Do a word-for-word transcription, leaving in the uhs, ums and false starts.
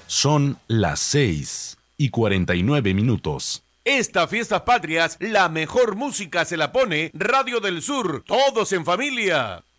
Son las seis y cuarenta y nueve minutos. Estas fiestas patrias, la mejor música se la pone Radio del Sur, todos en familia.